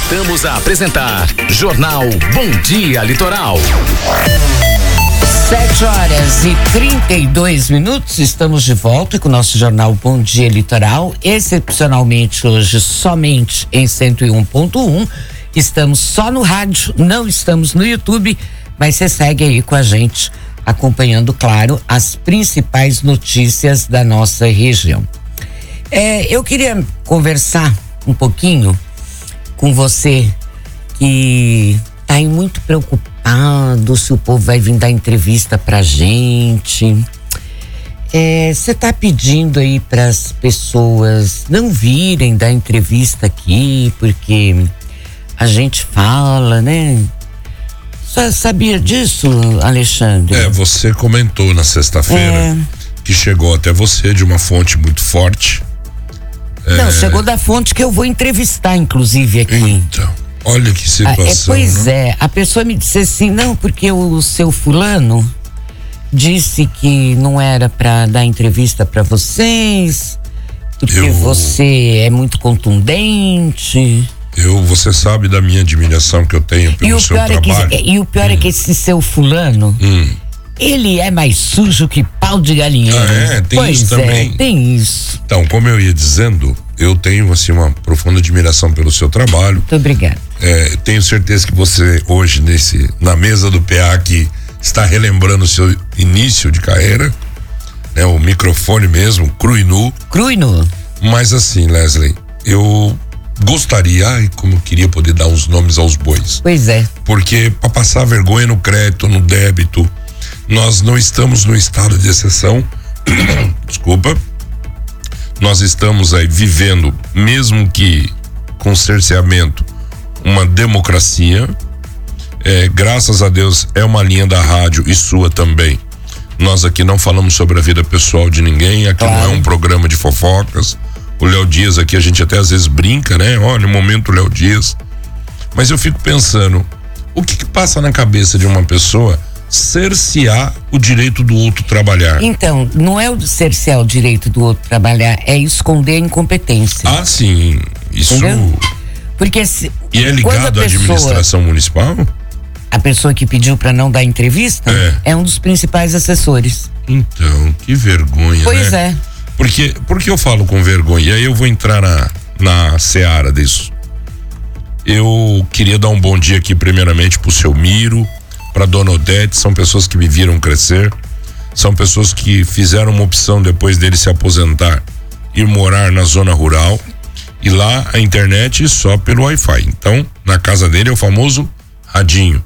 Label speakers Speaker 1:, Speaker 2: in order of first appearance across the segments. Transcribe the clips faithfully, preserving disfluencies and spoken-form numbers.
Speaker 1: Voltamos a apresentar Jornal Bom Dia Litoral.
Speaker 2: Sete horas e trinta e dois minutos, estamos de volta com o nosso Jornal Bom Dia Litoral, excepcionalmente hoje somente em cento e um ponto um. Estamos só no rádio, não estamos no YouTube, mas você segue aí com a gente, acompanhando, claro, as principais notícias da nossa região. É, eu queria conversar um pouquinho com você que está aí muito preocupado se o povo vai vir dar entrevista pra gente. Você é, está pedindo aí para as pessoas não virem dar entrevista aqui, porque a gente fala, né? Você sabia disso, Alexandre?
Speaker 3: É, você comentou na sexta-feira é... que chegou até você de uma fonte muito forte.
Speaker 2: Não,
Speaker 3: é...
Speaker 2: chegou da fonte que eu vou entrevistar, inclusive, aqui.
Speaker 3: Então, olha que situação.
Speaker 2: Ah, é, pois
Speaker 3: né?
Speaker 2: é, a pessoa me disse assim, não, porque o seu fulano disse que não era para dar entrevista para vocês, porque eu... você é muito contundente.
Speaker 3: Eu, você sabe da minha admiração que eu tenho pelo
Speaker 2: e o
Speaker 3: seu
Speaker 2: pior
Speaker 3: trabalho.
Speaker 2: É que, e o pior hum. é que esse seu fulano, hum. ele é mais sujo que pau de galinheiro.
Speaker 3: Ah, é? Tem
Speaker 2: pois
Speaker 3: isso também?
Speaker 2: É, tem isso.
Speaker 3: Então, como eu ia dizendo, eu tenho assim uma profunda admiração pelo seu trabalho.
Speaker 2: Muito obrigada.
Speaker 3: É, tenho certeza que você hoje nesse, na mesa do P A que está relembrando o seu início de carreira, né? O microfone mesmo, cru e nu.
Speaker 2: Cru e nu.
Speaker 3: Mas assim, Leslie, eu gostaria, ai, como eu queria poder dar uns nomes aos bois.
Speaker 2: Pois é.
Speaker 3: Porque para passar vergonha no crédito, no débito, nós não estamos no estado de exceção. Desculpa. Nós estamos aí vivendo, mesmo que com cerceamento, uma democracia. É, graças a Deus é uma linha da rádio e sua também. Nós aqui não falamos sobre a vida pessoal de ninguém, aqui claro. Não é um programa de fofocas. O Léo Dias aqui, a gente até às vezes brinca, né? Olha, o momento Léo Dias. Mas eu fico pensando, o que que passa na cabeça de uma pessoa cercear o direito do outro trabalhar?
Speaker 2: Então, não é o cercear o direito do outro trabalhar, é esconder a incompetência.
Speaker 3: Ah, sim. Isso.
Speaker 2: Entendeu? Porque se,
Speaker 3: e é ligado à administração municipal?
Speaker 2: A pessoa que pediu para não dar entrevista é. é um dos principais assessores.
Speaker 3: Então, que vergonha,
Speaker 2: pois
Speaker 3: né?
Speaker 2: é.
Speaker 3: Porque, porque eu falo com vergonha, e aí eu vou entrar na, na seara disso. Eu queria dar um bom dia aqui primeiramente pro seu Miro, pra Dona Odete, são pessoas que me viram crescer, são pessoas que fizeram uma opção depois dele se aposentar, ir morar na zona rural, e lá a internet só pelo Wi-Fi. Então, na casa dele é o famoso radinho.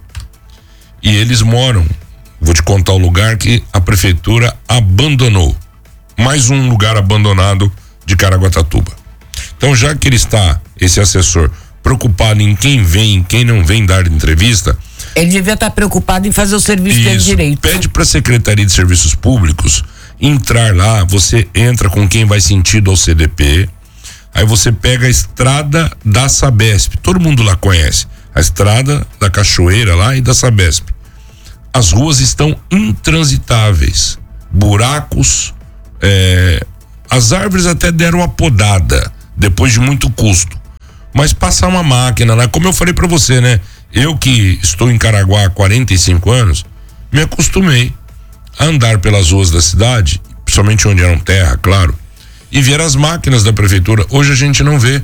Speaker 3: E eles moram, vou te contar o lugar que a prefeitura abandonou. Mais um lugar abandonado de Caraguatatuba. Então, já que ele está, esse assessor, preocupado em quem vem, quem não vem dar entrevista,
Speaker 2: ele devia estar preocupado em fazer o serviço dele direito.
Speaker 3: Pede para a Secretaria de Serviços Públicos entrar lá, você entra com quem vai sentido ao C D P, aí você pega a estrada da Sabesp, todo mundo lá conhece, a estrada da Cachoeira lá e da Sabesp. As ruas estão intransitáveis, buracos, É, as árvores até deram uma podada depois de muito custo, mas passar uma máquina lá, como eu falei pra você, né? Eu que estou em Caraguá há quarenta e cinco anos, me acostumei a andar pelas ruas da cidade, principalmente onde eram terra, claro, e ver as máquinas da prefeitura. Hoje a gente não vê.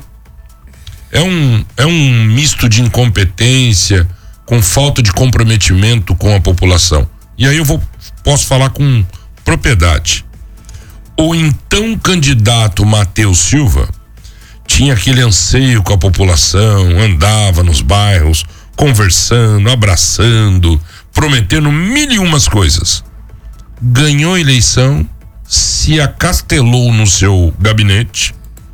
Speaker 3: É um, é um misto de incompetência com falta de comprometimento com a população. E aí eu vou, posso falar com propriedade. O então candidato Matheus Silva tinha aquele anseio com a população, andava nos bairros, conversando, abraçando, prometendo mil e umas coisas. Ganhou a eleição, se acastelou no seu gabinete,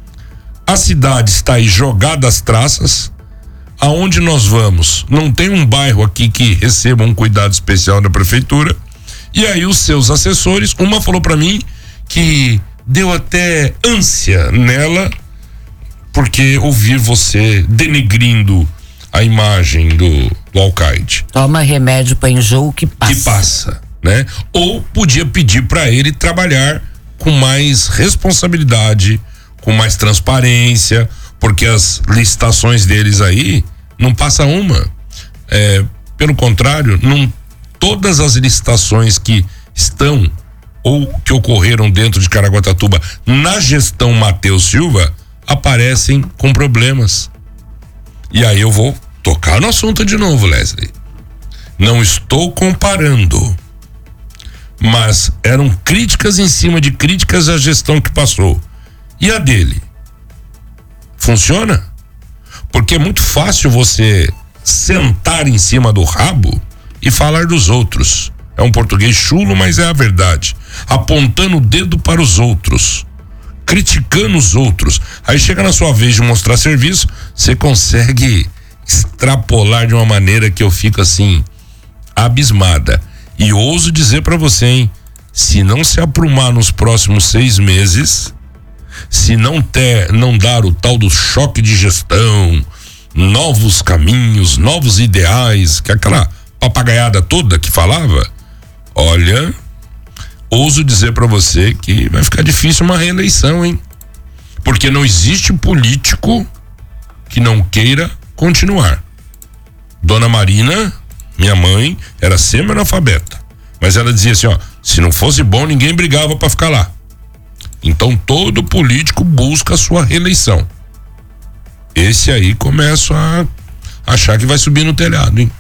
Speaker 3: a cidade está aí jogada às traças. Aonde nós vamos? Não tem um bairro aqui que receba um cuidado especial da prefeitura. E aí os seus assessores, uma falou para mim que deu até ânsia nela, porque ouvir você denegrindo a imagem do, do alcaide.
Speaker 2: Toma remédio para enjoo que passa.
Speaker 3: Que passa, né? Ou podia pedir para ele trabalhar com mais responsabilidade, com mais transparência, porque as licitações deles aí Não passa uma. É, pelo contrário, não, todas as licitações que estão ou que ocorreram dentro de Caraguatatuba na gestão Matheus Silva aparecem com problemas. E aí eu vou tocar no assunto de novo, Leslie. Não estou comparando, mas eram críticas em cima de críticas à gestão que passou. E a dele? Funciona? Porque é muito fácil você sentar em cima do rabo e falar dos outros. É um português chulo, mas é a verdade. Apontando o dedo para os outros, criticando os outros. Aí chega na sua vez de mostrar serviço, você consegue extrapolar de uma maneira que eu fico assim, abismada. E ouso dizer para você, hein? Se não se aprumar nos próximos seis meses, se não ter, não dar o tal do choque de gestão, novos caminhos, novos ideais, que é aquela papagaiada toda que falava, olha, ouso dizer para você que vai ficar difícil uma reeleição, hein? Porque não existe político que não queira continuar. Dona Marina, minha mãe, era semi-analfabeta, mas ela dizia assim, ó, se não fosse bom, ninguém brigava para ficar lá. Então todo político busca a sua reeleição. Esse aí começa a achar que vai subir no telhado, hein?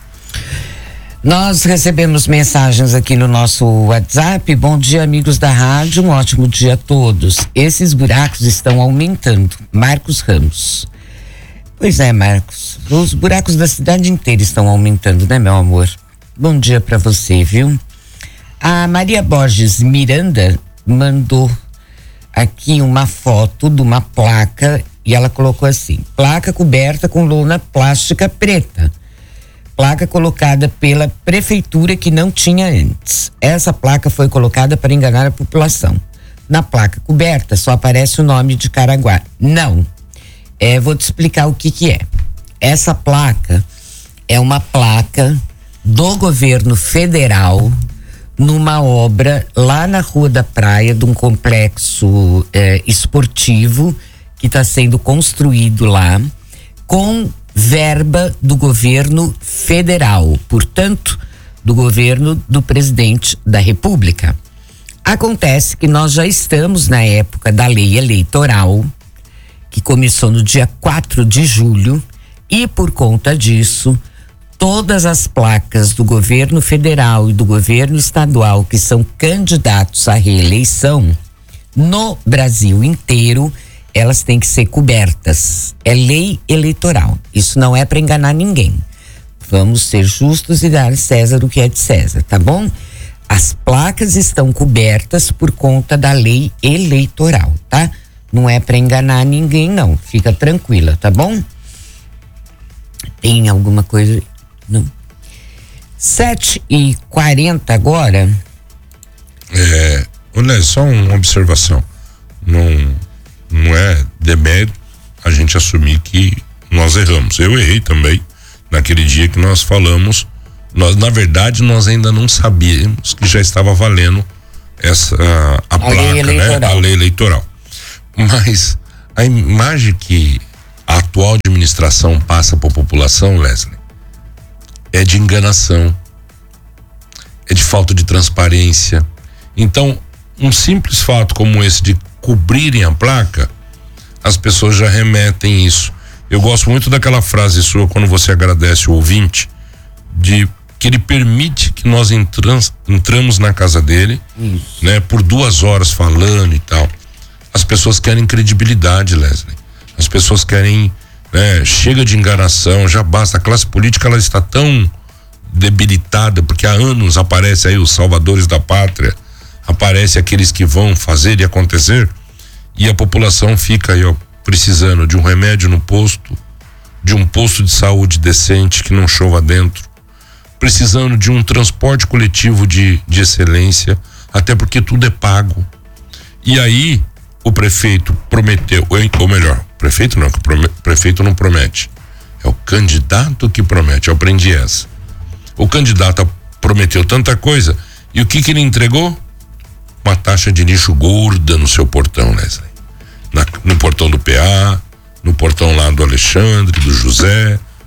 Speaker 2: Nós recebemos mensagens aqui no nosso WhatsApp. Bom dia, amigos da rádio, um ótimo dia a todos. Esses buracos estão aumentando. Marcos Ramos. Pois é, Marcos, os buracos da cidade inteira estão aumentando, né, meu amor? Bom dia pra você, viu? A Maria Borges Miranda mandou aqui uma foto de uma placa e ela colocou assim: placa coberta com lona plástica preta. Placa colocada pela prefeitura que não tinha antes. Essa placa foi colocada para enganar a população. Na placa coberta só aparece o nome de Caraguá. Não. É, vou te explicar o que que é. Essa placa é uma placa do governo federal numa obra lá na Rua da Praia, de um complexo é, esportivo que está sendo construído lá com verba do governo federal, portanto, do governo do presidente da República. Acontece que nós já estamos na época da lei eleitoral, que começou no dia quatro de julho, e por conta disso, todas as placas do governo federal e do governo estadual que são candidatos à reeleição no Brasil inteiro, elas têm que ser cobertas. É lei eleitoral. Isso não é para enganar ninguém. Vamos ser justos e dar a César o que é de César, tá bom? As placas estão cobertas por conta da lei eleitoral, tá? Não é para enganar ninguém, não. Fica tranquila, tá bom? Tem alguma coisa? Não. sete e quarenta agora.
Speaker 3: É, olha, só uma observação. Não, não é demérito a gente assumir que nós erramos. Eu errei também naquele dia que nós falamos. Nós, na verdade, nós ainda não sabíamos que já estava valendo essa a, a, a placa, lei né? A lei eleitoral. Mas a imagem que a atual administração passa para a população, Leslie, é de enganação, é de falta de transparência. Então, um simples fato como esse de cobrirem a placa, as pessoas já remetem isso. Eu gosto muito daquela frase sua quando você agradece o ouvinte, de que ele permite que nós entramos, entramos na casa dele, isso, né, por duas horas falando e tal. As pessoas querem credibilidade, Leslie. As pessoas querem, né, chega de enganação, já basta. A classe política, ela está tão debilitada, porque há anos aparece aí os salvadores da pátria, aparece aqueles que vão fazer e acontecer, e a população fica aí, ó, precisando de um remédio no posto, de um posto de saúde decente que não chova dentro, precisando de um transporte coletivo de, de excelência, até porque tudo é pago. E aí o prefeito prometeu, ou melhor, prefeito não, que o prefeito não promete, é o candidato que promete. Eu aprendi essa. O candidato prometeu tanta coisa, e o que que ele entregou? Uma taxa de lixo gorda no seu portão, Leslie. Na, no portão do P A, no portão lá do Alexandre, do José,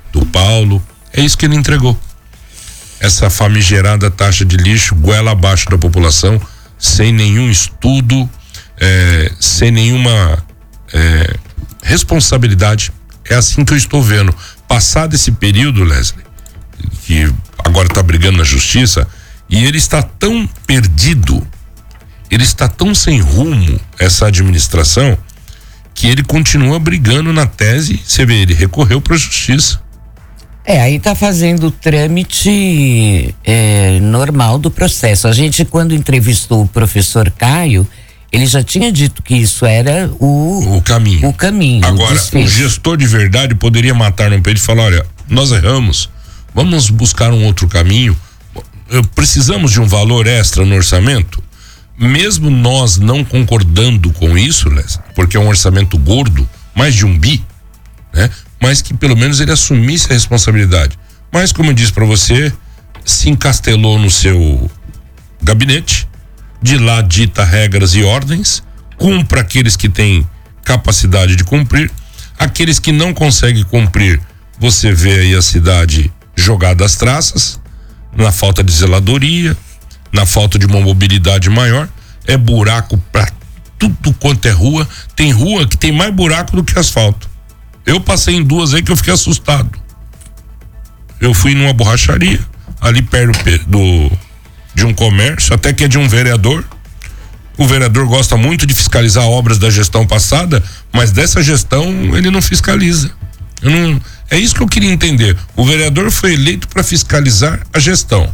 Speaker 3: do Paulo. É isso que ele entregou. Essa famigerada taxa de lixo goela abaixo da população, sem nenhum estudo, é, sem nenhuma é, responsabilidade. É assim que eu estou vendo. Passado esse período, Leslie, que agora está brigando na justiça, e ele está tão perdido, ele está tão sem rumo, essa administração, que ele continua brigando na tese. Você vê, ele recorreu para a justiça.
Speaker 2: É, aí tá fazendo o trâmite é, normal do processo. A gente, quando entrevistou o professor Caio, ele já tinha dito que isso era o,
Speaker 3: o caminho.
Speaker 2: O caminho.
Speaker 3: Agora,
Speaker 2: o,
Speaker 3: o gestor de verdade poderia matar no peito e falar: olha, nós erramos, vamos buscar um outro caminho. Precisamos de um valor extra no orçamento. Mesmo nós não concordando com isso, Leslie, porque é um orçamento gordo, mais de um bi, né? Mas que pelo menos ele assumisse a responsabilidade. Mas, como eu disse para você, se encastelou no seu gabinete, de lá dita regras e ordens, cumpra aqueles que têm capacidade de cumprir, aqueles que não conseguem cumprir, você vê aí a cidade jogada às traças, na falta de zeladoria, na falta de uma mobilidade maior, é buraco para tudo quanto é rua. Tem rua que tem mais buraco do que asfalto. Eu passei em duas aí que eu fiquei assustado. Eu fui numa borracharia, ali perto do, de um comércio, até que é de um vereador. O vereador gosta muito de fiscalizar obras da gestão passada, mas dessa gestão ele não fiscaliza. Eu não, é isso que eu queria entender. O vereador foi eleito para fiscalizar a gestão.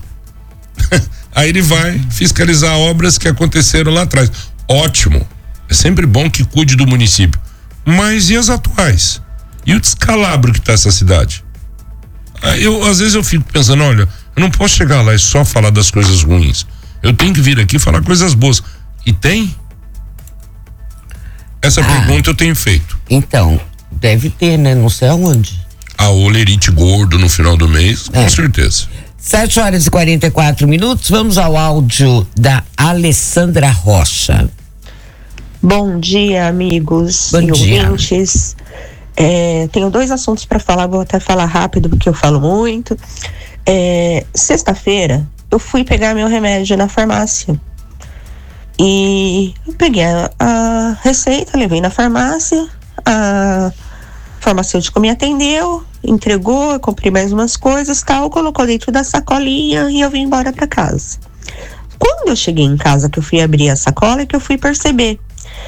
Speaker 3: Aí ele vai fiscalizar obras que aconteceram lá atrás. Ótimo. É sempre bom que cuide do município. Mas e as atuais? E o descalabro que está essa cidade? Eu, às vezes eu fico pensando, olha, eu não posso chegar lá e só falar das coisas ruins. Eu tenho que vir aqui falar coisas boas. E tem? Essa ah, pergunta eu tenho feito.
Speaker 2: Então, deve ter, né? Não sei aonde.
Speaker 3: A olerite gordo no final do mês, é. Com certeza.
Speaker 2: sete horas e quarenta e quatro minutos, vamos ao áudio da Alessandra Rocha.
Speaker 4: Bom dia, amigos
Speaker 2: Bom
Speaker 4: e
Speaker 2: dia.
Speaker 4: ouvintes. É, tenho dois assuntos para falar, vou até falar rápido porque eu falo muito. É, sexta-feira eu fui pegar meu remédio na farmácia e eu peguei a, a receita, levei na farmácia, a farmacêutico me atendeu, entregou, eu comprei mais umas coisas, tal, colocou dentro da sacolinha e eu vim embora para casa. Quando eu cheguei em casa, que eu fui abrir a sacola, é que eu fui perceber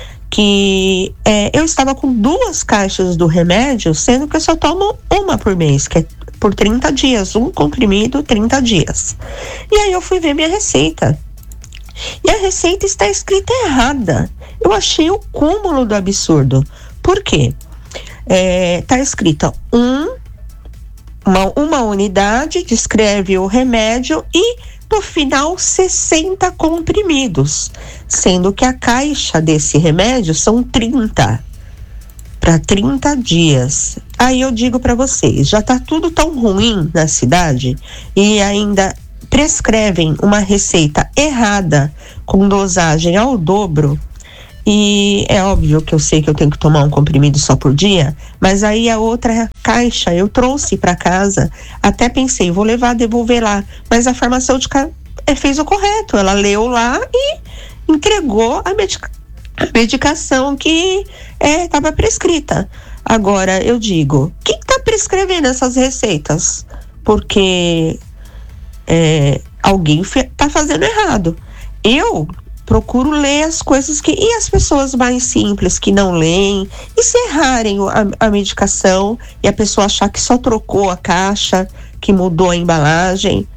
Speaker 4: que é, eu estava com duas caixas do remédio, sendo que eu só tomo uma por mês, que é por trinta dias, um comprimido, trinta dias. E aí eu fui ver minha receita. E a receita está escrita errada. Eu achei o cúmulo do absurdo. Por quê? É, tá escrita um, uma, uma unidade, descreve o remédio e no final sessenta comprimidos, sendo que a caixa desse remédio são trinta para trinta dias. Aí eu digo para vocês, já tá tudo tão ruim na cidade e ainda prescrevem uma receita errada com dosagem ao dobro. E é óbvio que eu sei que eu tenho que tomar um comprimido só por dia, mas aí a outra caixa eu trouxe para casa, até pensei, vou levar, devolver lá, mas a farmacêutica fez o correto, ela leu lá e entregou a, medica- a medicação que estava é, prescrita. Agora, eu digo, quem está prescrevendo essas receitas? Porque é, alguém está fazendo errado. Eu procuro ler as coisas que... E as pessoas mais simples que não leem, e se errarem a, a medicação e a pessoa achar que só trocou a caixa, que mudou a embalagem.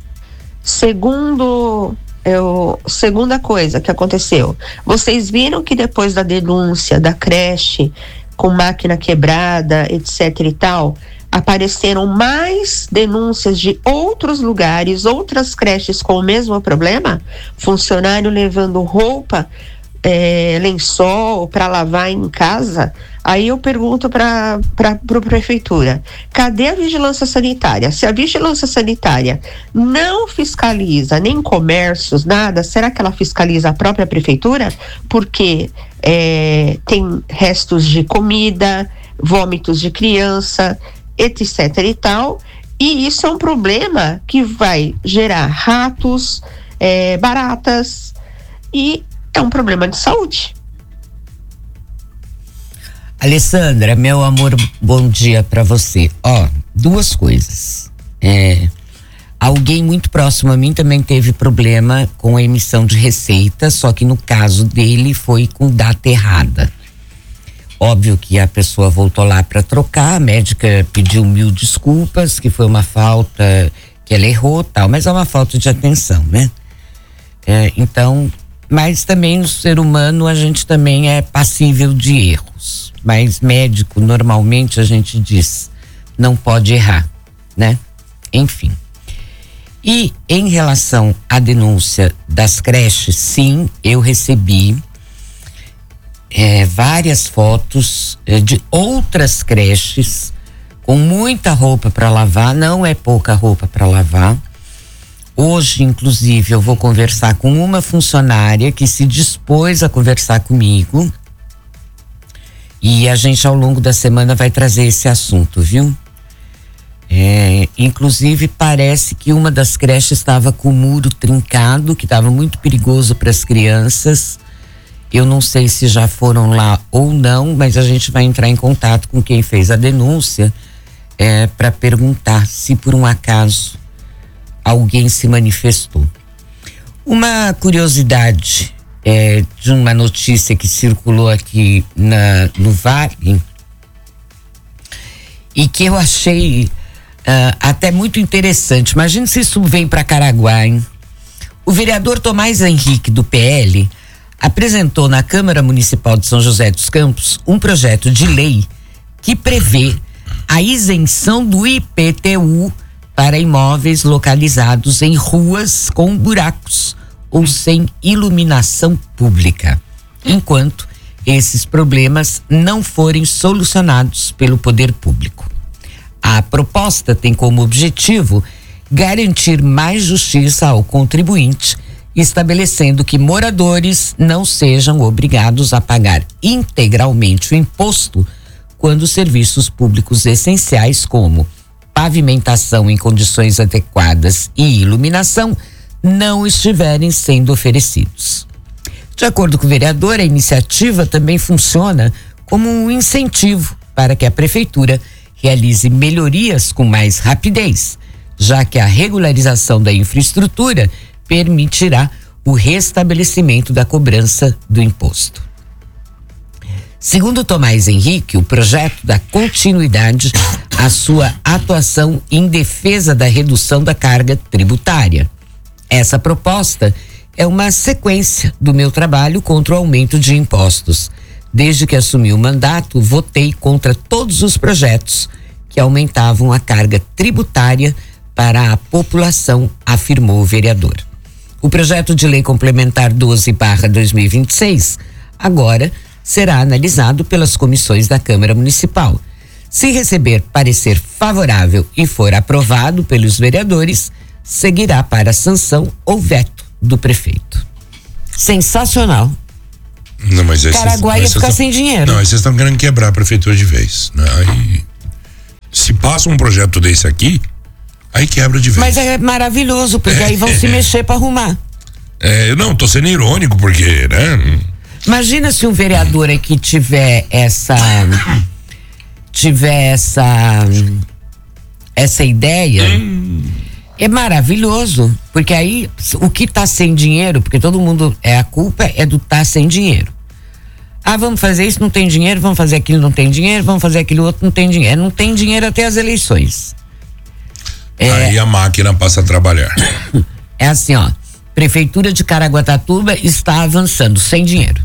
Speaker 4: Segundo... Eu, segunda coisa que aconteceu, vocês viram que depois da denúncia da creche com máquina quebrada, etc e tal, apareceram mais denúncias de outros lugares, outras creches com o mesmo problema? Funcionário levando roupa, é, lençol para lavar em casa. Aí eu pergunto para para a prefeitura, cadê a vigilância sanitária? Se a vigilância sanitária não fiscaliza nem comércios, nada, será que ela fiscaliza a própria prefeitura? Porque é, tem restos de comida, vômitos de criança, etc e tal, e isso é um problema que vai gerar ratos, é, baratas, e é um problema de saúde.
Speaker 2: Alessandra, meu amor, bom dia para você. Ó, duas coisas. É, alguém muito próximo a mim também teve problema com a emissão de receita, só que no caso dele foi com data errada. Óbvio que a pessoa voltou lá para trocar, a médica pediu mil desculpas, que foi uma falta, que ela errou, tal, mas é uma falta de atenção, né? É, então, mas também no ser humano a gente também é passível de erros. Mas médico, normalmente a gente diz, não pode errar, né? Enfim. E em relação à denúncia das creches, sim, eu recebi é, várias fotos é, de outras creches com muita roupa para lavar, não é pouca roupa para lavar. Hoje, inclusive, eu vou conversar com uma funcionária que se dispôs a conversar comigo. E a gente, ao longo da semana, vai trazer esse assunto, viu? É, inclusive, parece que uma das creches estava com o muro trincado, que estava muito perigoso para as crianças. Eu não sei se já foram lá ou não, mas a gente vai entrar em contato com quem fez a denúncia é, para perguntar se, por um acaso, alguém se manifestou. Uma curiosidade É, de uma notícia que circulou aqui na, no Vale e que eu achei uh, até muito interessante. Imagina se isso vem para Caraguá, hein? O vereador Tomás Henrique, do P L, apresentou na Câmara Municipal de São José dos Campos um projeto de lei que prevê a isenção do I P T U para imóveis localizados em ruas com buracos ou sem iluminação pública, enquanto esses problemas não forem solucionados pelo poder público. A proposta tem como objetivo garantir mais justiça ao contribuinte, estabelecendo que moradores não sejam obrigados a pagar integralmente o imposto quando serviços públicos essenciais como pavimentação em condições adequadas e iluminação não estiverem sendo oferecidos. De acordo com o vereador, a iniciativa também funciona como um incentivo para que a prefeitura realize melhorias com mais rapidez, já que a regularização da infraestrutura permitirá o restabelecimento da cobrança do imposto. Segundo Tomás Henrique, o projeto dá continuidade à sua atuação em defesa da redução da carga tributária. Essa proposta é uma sequência do meu trabalho contra o aumento de impostos. Desde que assumi o mandato, votei contra todos os projetos que aumentavam a carga tributária para a população, afirmou o vereador. O projeto de lei complementar doze barra dois mil e vinte e seis agora será analisado pelas comissões da Câmara Municipal. Se receber parecer favorável e for aprovado pelos vereadores, seguirá para sanção ou veto do prefeito. Sensacional.
Speaker 3: Não, mas
Speaker 2: Caraguá ia ficar sem dinheiro.
Speaker 3: Não, aí vocês estão querendo quebrar a prefeitura de vez. Né? Aí, se passa um projeto desse aqui, aí quebra de vez.
Speaker 2: Mas é maravilhoso, porque é, aí vão é, se mexer para arrumar.
Speaker 3: É, eu não, tô sendo irônico, porque, né?
Speaker 2: Imagina se um vereador aqui tiver essa tiver essa essa ideia. Hum. É maravilhoso, porque aí o que tá sem dinheiro, porque todo mundo, é a culpa é do tá sem dinheiro. Ah, vamos fazer isso, não tem dinheiro, vamos fazer aquilo, não tem dinheiro, vamos fazer aquilo outro, não tem dinheiro. Não tem dinheiro até as eleições. É,
Speaker 3: aí a máquina passa a trabalhar.
Speaker 2: É assim, ó, Prefeitura de Caraguatatuba está avançando sem dinheiro.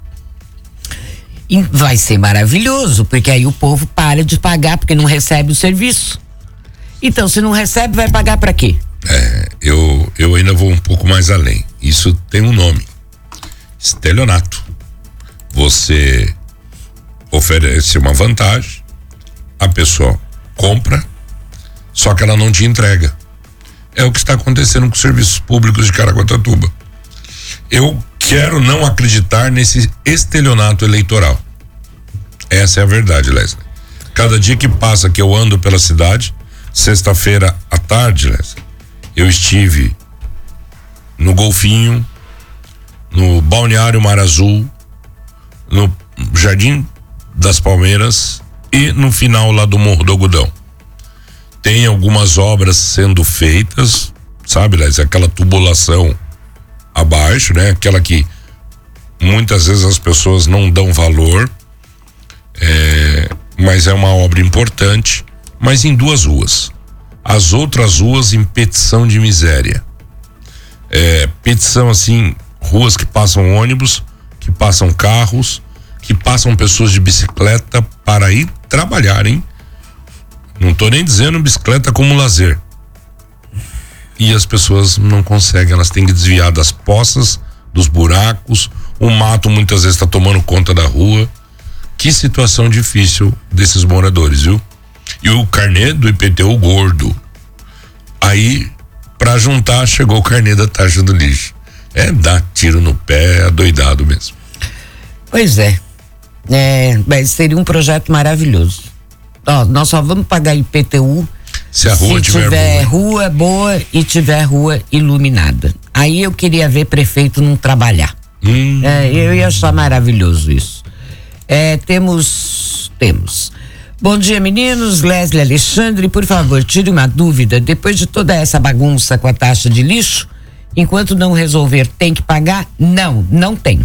Speaker 2: E vai ser maravilhoso, porque aí o povo para de pagar porque não recebe o serviço. Então, se não recebe, vai pagar para quê?
Speaker 3: É, eu, eu ainda vou um pouco mais além. Isso tem um nome: estelionato. Você oferece uma vantagem, a pessoa compra, só que ela não te entrega. É o que está acontecendo com os serviços públicos de Caraguatatuba. Eu quero não acreditar nesse estelionato eleitoral. Essa é a verdade, Leslie. Cada dia que passa que eu ando pela cidade, sexta-feira à tarde, eu estive no Golfinho, no Balneário Mar Azul, no Jardim das Palmeiras e no final lá do Morro do Algodão. Tem algumas obras sendo feitas, sabe, Léo? Aquela tubulação abaixo, né? Aquela que muitas vezes as pessoas não dão valor, é, mas é uma obra importante, mas em duas ruas. As outras ruas em petição de miséria. É, petição assim, ruas que passam ônibus, que passam carros, que passam pessoas de bicicleta para ir trabalharem. Não tô nem dizendo bicicleta como lazer. E as pessoas não conseguem, elas têm que desviar das poças, dos buracos, o mato muitas vezes está tomando conta da rua. Que situação difícil desses moradores, viu? E o carnê do I P T U gordo. Aí, pra juntar, chegou o carnê da taxa do lixo. É dar tiro no pé, adoidado mesmo.
Speaker 2: Pois é. É, mas seria um projeto maravilhoso. Ó, nós só vamos pagar I P T U
Speaker 3: se a rua
Speaker 2: se
Speaker 3: tiver,
Speaker 2: tiver
Speaker 3: boa.
Speaker 2: rua boa e tiver rua iluminada. Aí eu queria ver prefeito não trabalhar.
Speaker 3: Hum.
Speaker 2: É, eu ia achar maravilhoso isso. É, temos, temos. Bom dia, meninos. Leslie Alexandre, por favor, tire uma dúvida. Depois de toda essa bagunça com a taxa de lixo, enquanto não resolver, tem que pagar? Não, não tem.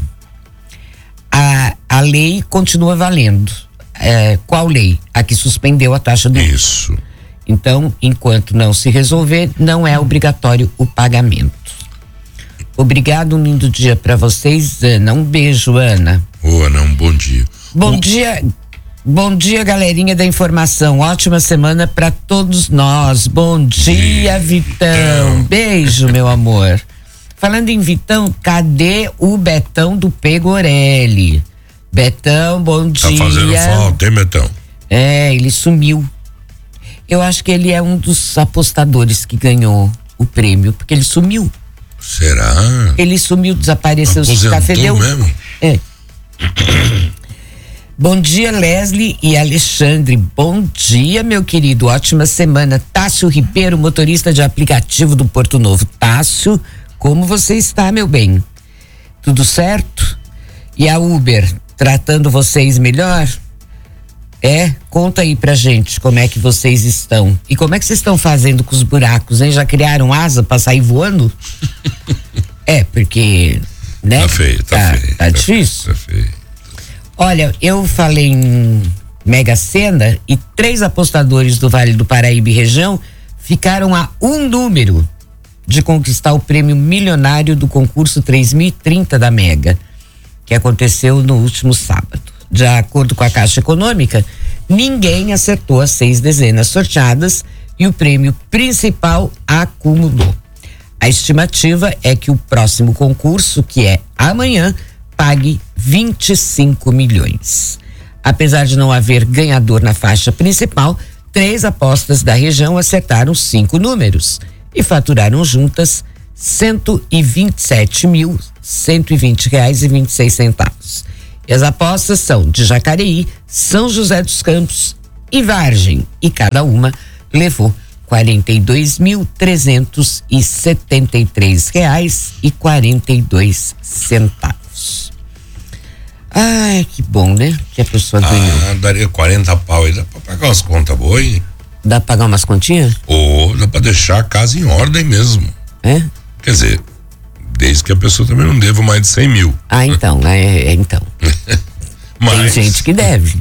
Speaker 2: A, a lei continua valendo. É, qual lei? A que suspendeu a taxa do lixo.
Speaker 3: Isso.
Speaker 2: Então, enquanto não se resolver, não é obrigatório o pagamento. Obrigado, um lindo dia para vocês, Ana. Um beijo, Ana.
Speaker 3: Ô, Ana, um bom dia.
Speaker 2: Bom
Speaker 3: o...
Speaker 2: dia, bom dia, galerinha da informação. Ótima semana para todos nós. Bom dia, Vitão. Beijo, meu amor. Falando em Vitão, cadê o Betão do Pegorelli? Betão, bom dia.
Speaker 3: Tá fazendo falta, hein, Betão?
Speaker 2: É, ele sumiu. Eu acho que ele é um dos apostadores que ganhou o prêmio, porque ele sumiu.
Speaker 3: Será?
Speaker 2: Ele sumiu, desapareceu.
Speaker 3: Aposentou mesmo?
Speaker 2: É. Bom dia, Leslie e Alexandre. Bom dia, meu querido. Ótima semana. Tássio Ribeiro, motorista de aplicativo do Porto Novo. Tássio, como você está, meu bem? Tudo certo? E a Uber, tratando vocês melhor? É, conta aí pra gente como é que vocês estão. E como é que vocês estão fazendo com os buracos, hein? Já criaram asa pra sair voando? É, porque, né?
Speaker 3: Tá feio, tá,
Speaker 2: tá
Speaker 3: feio.
Speaker 2: Tá, tá difícil?
Speaker 3: Tá feio.
Speaker 2: Olha, eu falei em Mega Sena e três apostadores do Vale do Paraíba e região ficaram a um número de conquistar o prêmio milionário do concurso três mil e trinta da Mega, que aconteceu no último sábado. De acordo com a Caixa Econômica, ninguém acertou as seis dezenas sorteadas e o prêmio principal acumulou. A estimativa é que o próximo concurso, que é amanhã, pague vinte e cinco milhões. Apesar de não haver ganhador na faixa principal, três apostas da região acertaram cinco números e faturaram juntas cento e vinte e sete mil, cento e vinte reais e vinte e seis centavos. E as apostas são de Jacareí, São José dos Campos e Vargem, e cada uma levou quarenta e dois mil trezentos e setenta e três reais e quarenta e dois centavos. Ai, que bom, né? Que a pessoa ganhou.
Speaker 3: Ah, daria quarenta pau aí, dá pra pagar umas contas boas, hein?
Speaker 2: Dá pra pagar umas continhas?
Speaker 3: Ou oh, dá pra deixar a casa em ordem mesmo.
Speaker 2: É?
Speaker 3: Quer dizer, desde que a pessoa também não deva mais de cem mil.
Speaker 2: Ah, então, é, é então.
Speaker 3: Mas...
Speaker 2: Tem gente que deve.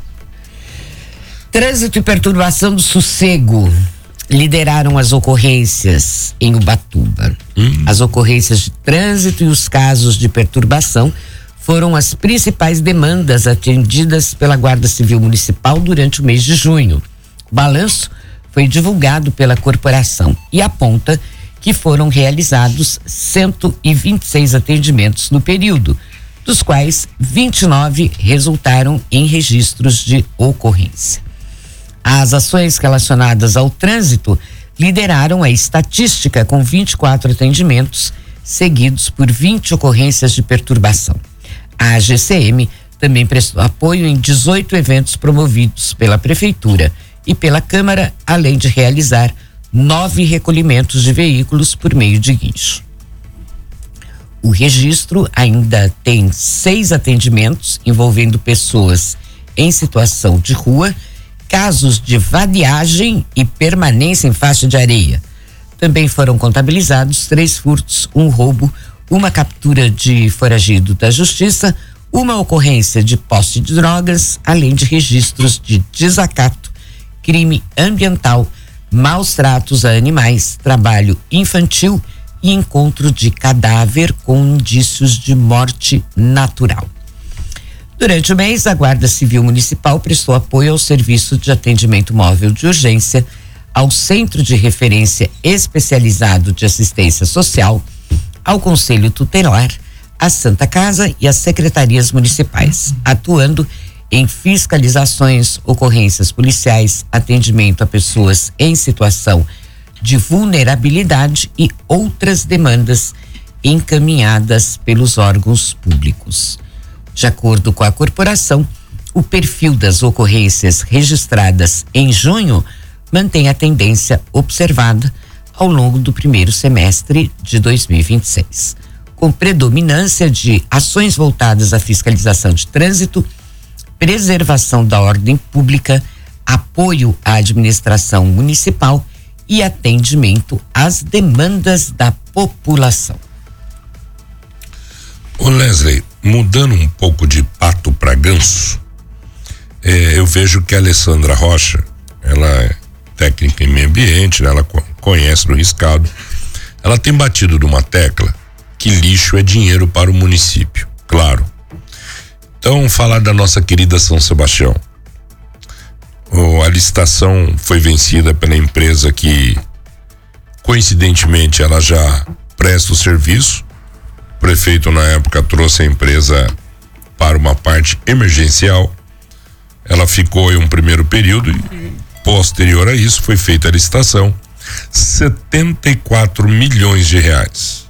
Speaker 2: Trânsito e perturbação do sossego lideraram as ocorrências em Ubatuba. Hum. As ocorrências de trânsito e os casos de perturbação foram as principais demandas atendidas pela Guarda Civil Municipal durante o mês de junho. O balanço foi divulgado pela corporação e aponta que foram realizados cento e vinte e seis atendimentos no período, dos quais vinte e nove resultaram em registros de ocorrência. As ações relacionadas ao trânsito lideraram a estatística com vinte e quatro atendimentos, seguidos por vinte ocorrências de perturbação. A A G C M Também prestou apoio em dezoito eventos promovidos pela Prefeitura e pela Câmara, além de realizar nove recolhimentos de veículos por meio de guincho. O registro ainda tem seis atendimentos envolvendo pessoas em situação de rua, casos de vadiagem e permanência em faixa de areia. Também foram contabilizados três furtos, um roubo, uma captura de foragido da Justiça, uma ocorrência de posse de drogas, além de registros de desacato, crime ambiental, maus tratos a animais, trabalho infantil e encontro de cadáver com indícios de morte natural. Durante o mês, a Guarda Civil Municipal prestou apoio ao Serviço de Atendimento Móvel de Urgência, ao Centro de Referência Especializado de Assistência Social, ao Conselho Tutelar, à Santa Casa e às secretarias municipais, atuando em fiscalizações, ocorrências policiais, atendimento a pessoas em situação de vulnerabilidade e outras demandas encaminhadas pelos órgãos públicos. De acordo com a corporação, o perfil das ocorrências registradas em junho mantém a tendência observada ao longo do primeiro semestre de dois mil e vinte e seis, com predominância de ações voltadas à fiscalização de trânsito, preservação da ordem pública, apoio à administração municipal e atendimento às demandas da população.
Speaker 3: Ô Leslie, mudando um pouco de pato para ganso, é, eu vejo que a Alessandra Rocha, ela é técnica em meio ambiente, né? Ela conhece do riscado, ela tem batido numa tecla que lixo é dinheiro para o município, claro. Então, falar da nossa querida São Sebastião. Oh, a licitação foi vencida pela empresa que, coincidentemente, ela já presta o serviço. O prefeito, na época, trouxe a empresa para uma parte emergencial. Ela ficou em um primeiro período e, posterior a isso, foi feita a licitação. setenta e quatro milhões de reais.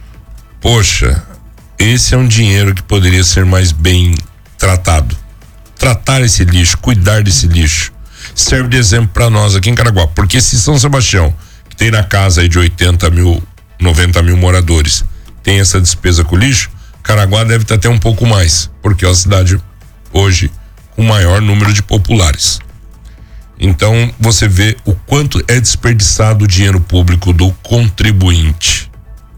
Speaker 3: Poxa, esse é um dinheiro que poderia ser mais bem tratado. Tratar esse lixo, cuidar desse lixo, serve de exemplo para nós aqui em Caraguá, porque se São Sebastião, que tem na casa aí de oitenta mil, noventa mil moradores, tem essa despesa com lixo, Caraguá deve estar até um pouco mais, porque é uma cidade hoje com maior número de populares. Então você vê o quanto é desperdiçado o dinheiro público do contribuinte.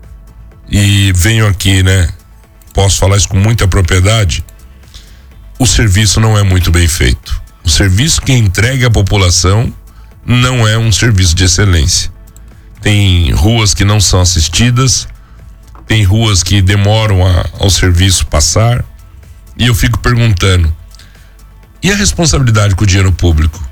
Speaker 3: E venho aqui, né, posso falar isso com muita propriedade, o serviço não é muito bem feito. O serviço que entrega à população não é um serviço de excelência. Tem ruas que não são assistidas, tem ruas que demoram a, ao serviço passar, e eu fico perguntando, e a responsabilidade com o dinheiro público?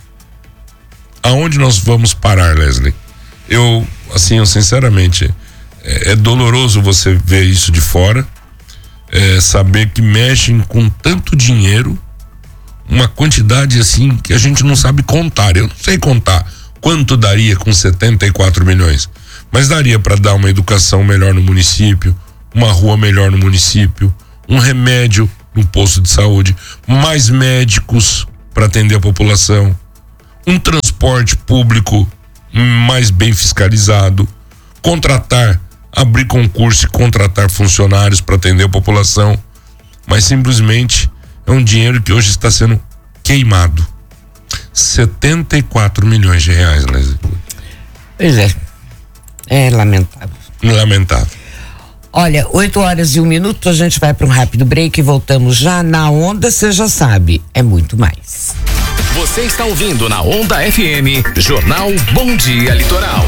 Speaker 3: Aonde nós vamos parar, Leslie? Eu, assim, eu sinceramente, é, é doloroso você ver isso de fora, é, saber que mexem com tanto dinheiro, uma quantidade assim que a gente não sabe contar. Eu não sei contar quanto daria com setenta e quatro milhões, mas daria para dar uma educação melhor no município, uma rua melhor no município, um remédio no posto de saúde, mais médicos para atender a população, um transporte público mais bem fiscalizado, contratar, abrir concurso e contratar funcionários para atender a população, mas simplesmente é um dinheiro que hoje está sendo queimado. setenta e quatro milhões de reais, Leslie.
Speaker 2: Pois é, é lamentável.
Speaker 3: Lamentável.
Speaker 2: Olha, oito horas e um minuto, a gente vai para um rápido break e voltamos já na Onda, você já sabe, é muito mais.
Speaker 1: Você está ouvindo na Onda F M, Jornal Bom Dia Litoral.